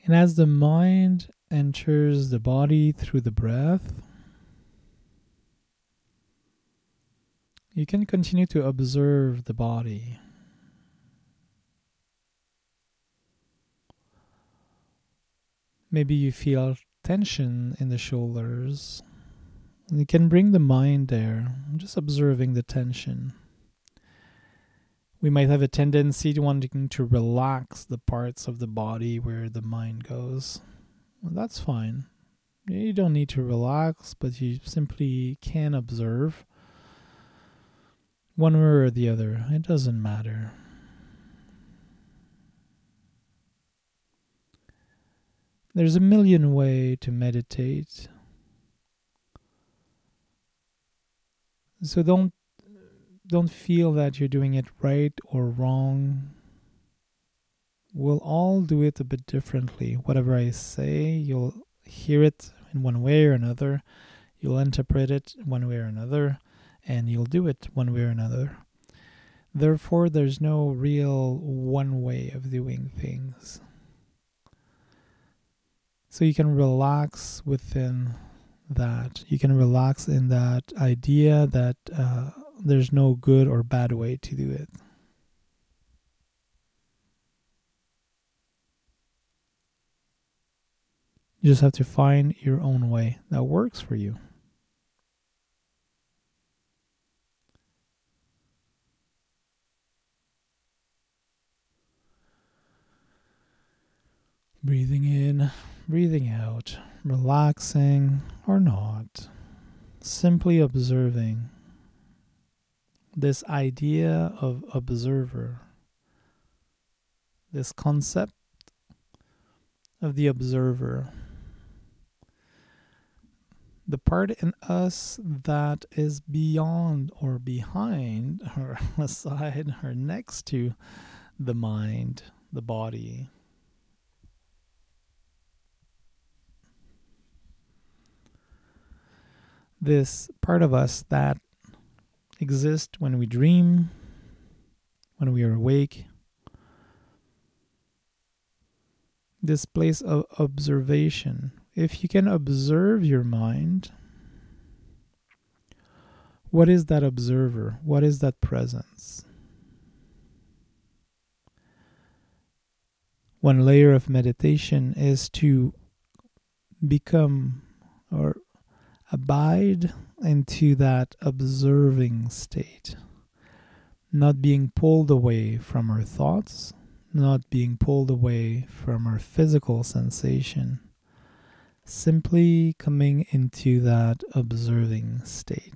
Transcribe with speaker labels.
Speaker 1: And as the mind enters the body through the breath, you can continue to observe the body. Maybe you feel tension in the shoulders. You can bring the mind there, just observing the tension. We might have a tendency to wanting to relax the parts of the body where the mind goes. Well, that's fine. You don't need to relax, but you simply can observe one way or the other. It doesn't matter. There's a million ways to meditate. So don't feel that you're doing it right or wrong. We'll all do it a bit differently. Whatever I say, you'll hear it in one way or another. You'll interpret it one way or another, and you'll do it one way or another. Therefore, there's no real one way of doing things. So you can relax within that. You can relax in that idea that there's no good or bad way to do it. You just have to find your own way that works for you. Breathing in, breathing out, relaxing or not. Simply observing. This idea of observer, this concept of the observer, the part in us that is beyond or behind or aside or next to the mind, the body. This part of us that exists when we dream, when we are awake. This place of observation. If you can observe your mind, what is that observer? What is that presence? One layer of meditation is to become or abide into that observing state, not being pulled away from our thoughts, not being pulled away from our physical sensation, simply coming into that observing state.